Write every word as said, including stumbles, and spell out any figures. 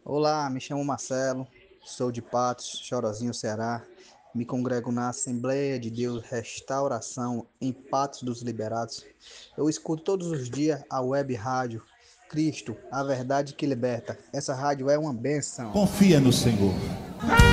Olá, me chamo Marcelo, sou de Patos, Chorozinho, Ceará. Me congrego na Assembleia de Deus Restauração em Patos dos Liberados. Eu escuto todos os dias a web rádio Cristo, a verdade que liberta. Essa rádio é uma benção. Confia no Senhor.